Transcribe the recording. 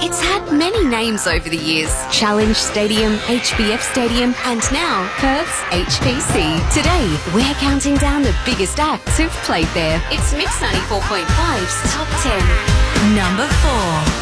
It's had many names over the years. Challenge Stadium, HBF Stadium, and now Perth's HPC. Today, we're counting down the biggest acts who've played there. It's Mix 94.5's Top 10. Number 4.